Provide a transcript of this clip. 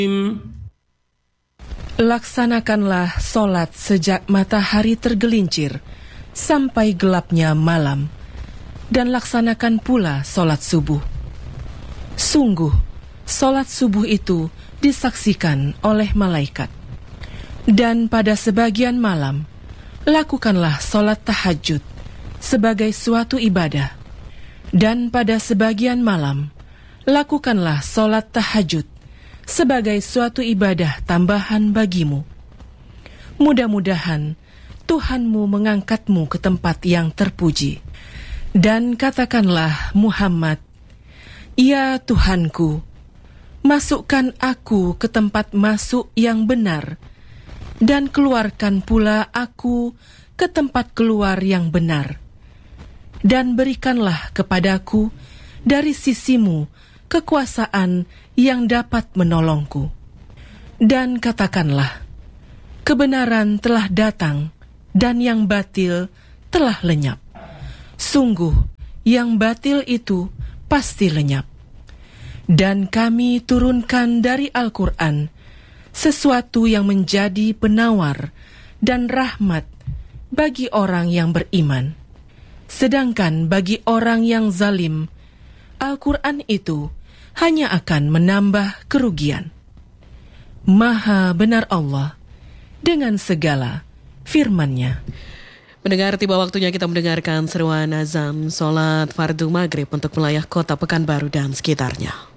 Laksanakanlah solat sejak matahari tergelincir sampai gelapnya malam, dan laksanakan pula solat subuh. Sungguh, solat subuh itu disaksikan oleh malaikat. Dan pada sebagian malam, lakukanlah solat tahajud sebagai suatu ibadah. Dan pada sebagian malam, lakukanlah solat tahajud sebagai suatu ibadah tambahan bagimu. Mudah-mudahan Tuhanmu mengangkatmu ke tempat yang terpuji. Dan katakanlah Muhammad, "Ya Tuhanku, masukkan aku ke tempat masuk yang benar, dan keluarkan pula aku ke tempat keluar yang benar. Dan berikanlah kepadaku dari sisimu kekuasaan yang dapat menolongku. Dan katakanlah, kebenaran telah datang, dan yang batil telah lenyap. Sungguh, yang batil itu pasti lenyap. Dan kami turunkan dari Al-Quran sesuatu yang menjadi penawar dan rahmat bagi orang yang beriman. Sedangkan bagi orang yang zalim, Al-Quran itu hanya akan menambah kerugian. Maha benar Allah dengan segala firman-Nya." Mendengar tiba waktunya kita mendengarkan seruan azan solat fardu maghrib untuk wilayah kota Pekanbaru dan sekitarnya.